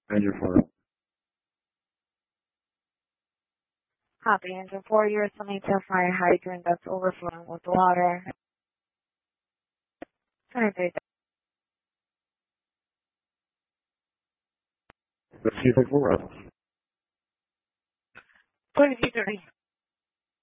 Engine 4. Copy. Engine 4, you're swimming to a fire hydrant that's overflowing with water. 23. Let's see if I can run. 23.